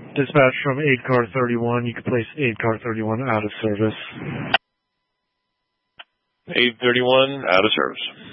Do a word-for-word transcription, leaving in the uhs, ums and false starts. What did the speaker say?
Dispatch from aid car thirty-one. You can place aid car thirty-one out of service. aid thirty-one out of service.